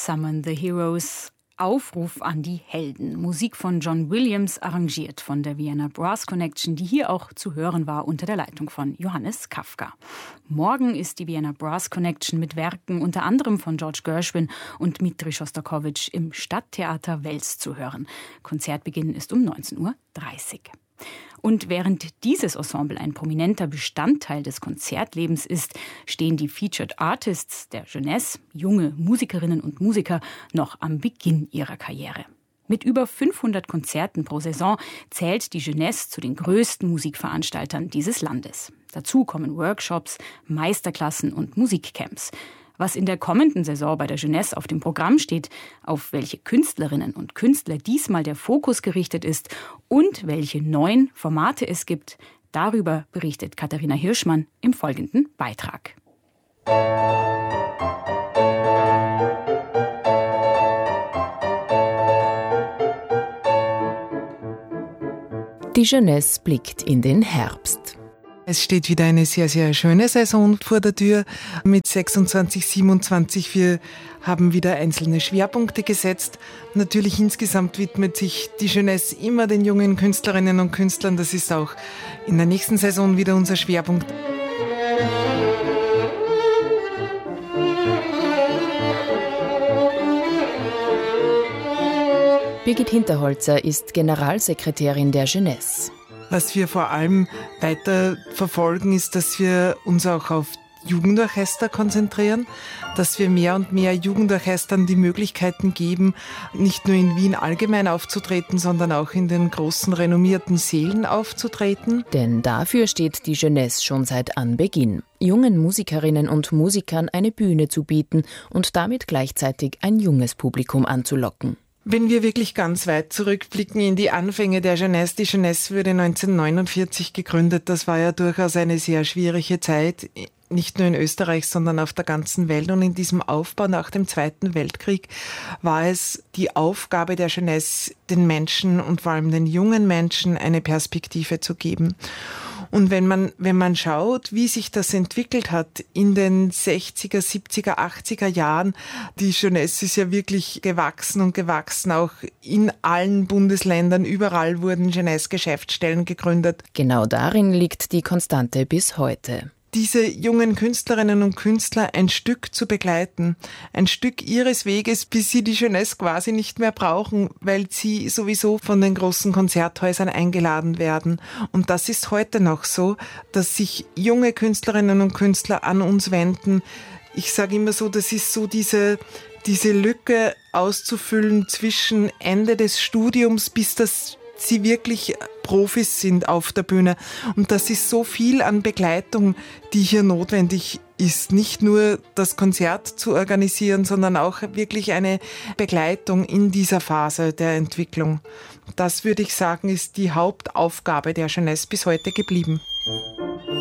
Summon the Heroes. Aufruf an die Helden. Musik von John Williams, arrangiert von der Vienna Brass Connection, die hier auch zu hören war unter der Leitung von Johannes Kafka. Morgen ist die Vienna Brass Connection mit Werken unter anderem von George Gershwin und Dmitri Schostakowitsch im Stadttheater Wels zu hören. Konzertbeginn ist um 19:30 Uhr. Und während dieses Ensemble ein prominenter Bestandteil des Konzertlebens ist, stehen die Featured Artists der Jeunesse, junge Musikerinnen und Musiker, noch am Beginn ihrer Karriere. Mit über 500 Konzerten pro Saison zählt die Jeunesse zu den größten Musikveranstaltern dieses Landes. Dazu kommen Workshops, Meisterklassen und Musikcamps. Was in der kommenden Saison bei der Jeunesse auf dem Programm steht, auf welche Künstlerinnen und Künstler diesmal der Fokus gerichtet ist und welche neuen Formate es gibt, darüber berichtet Katharina Hirschmann im folgenden Beitrag. Die Jeunesse blickt in den Herbst. Es steht wieder eine sehr, sehr schöne Saison vor der Tür mit 26, 27. Wir haben wieder einzelne Schwerpunkte gesetzt. Natürlich insgesamt widmet sich die Jeunesse immer den jungen Künstlerinnen und Künstlern. Das ist auch in der nächsten Saison wieder unser Schwerpunkt. Birgit Hinterholzer ist Generalsekretärin der Jeunesse. Was wir vor allem weiter verfolgen, ist, dass wir uns auch auf Jugendorchester konzentrieren, dass wir mehr und mehr Jugendorchestern die Möglichkeiten geben, nicht nur in Wien allgemein aufzutreten, sondern auch in den großen renommierten Sälen aufzutreten. Denn dafür steht die Jeunesse schon seit Anbeginn, jungen Musikerinnen und Musikern eine Bühne zu bieten und damit gleichzeitig ein junges Publikum anzulocken. Wenn wir wirklich ganz weit zurückblicken in die Anfänge der Jeunesse, die Jeunesse wurde 1949 gegründet. Das war ja durchaus eine sehr schwierige Zeit, nicht nur in Österreich, sondern auf der ganzen Welt. Und in diesem Aufbau nach dem Zweiten Weltkrieg war es die Aufgabe der Jeunesse, den Menschen und vor allem den jungen Menschen eine Perspektive zu geben. Und wenn man schaut, wie sich das entwickelt hat in den 60er, 70er, 80er Jahren, die Jeunesse ist ja wirklich gewachsen, auch in allen Bundesländern, überall wurden Jeunesse-Geschäftsstellen gegründet. Genau darin liegt die Konstante bis heute. Diese jungen Künstlerinnen und Künstler ein Stück zu begleiten, ein Stück ihres Weges, bis sie die Jeunesse quasi nicht mehr brauchen, weil sie sowieso von den großen Konzerthäusern eingeladen werden. Und das ist heute noch so, dass sich junge Künstlerinnen und Künstler an uns wenden. Ich sage immer so, das ist so diese Lücke auszufüllen zwischen Ende des Studiums, bis das sie wirklich Profis sind auf der Bühne. Und das ist so viel an Begleitung, die hier notwendig ist. Nicht nur das Konzert zu organisieren, sondern auch wirklich eine Begleitung in dieser Phase der Entwicklung. Das würde ich sagen, ist die Hauptaufgabe der Jeunesse bis heute geblieben.